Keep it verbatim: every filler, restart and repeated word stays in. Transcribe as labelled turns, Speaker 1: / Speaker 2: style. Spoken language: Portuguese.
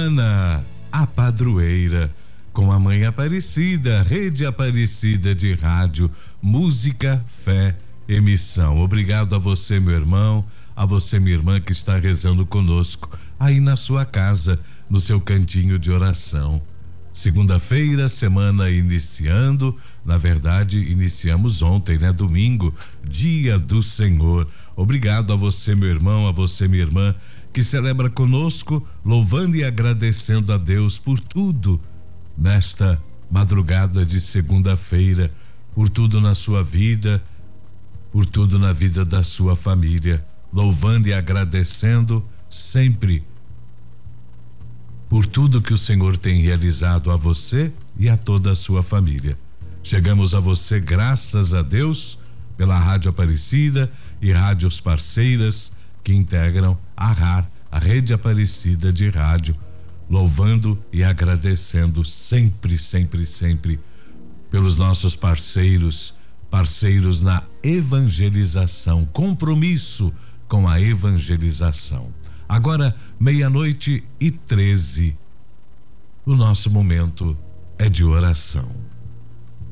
Speaker 1: semana, a padroeira, com a Mãe Aparecida, Rede Aparecida de Rádio, Música, Fé e Missão. Obrigado a você, meu irmão, a você, minha irmã, que está rezando conosco aí na sua casa, no seu cantinho de oração. Segunda-feira, semana iniciando, na verdade, iniciamos ontem, né? Domingo, dia do Senhor. Obrigado a você, meu irmão, a você, minha irmã, que celebra conosco, louvando e agradecendo a Deus por tudo nesta madrugada de segunda-feira, por tudo na sua vida, por tudo na vida da sua família, louvando e agradecendo sempre por tudo que o Senhor tem realizado a você e a toda a sua família. Chegamos a você, graças a Deus, pela Rádio Aparecida e rádios parceiras que integram a R A R, a Rede Aparecida de Rádio, louvando e agradecendo sempre, sempre, sempre pelos nossos parceiros, parceiros na evangelização, compromisso com a evangelização. Agora, meia-noite e treze, o nosso momento é de oração.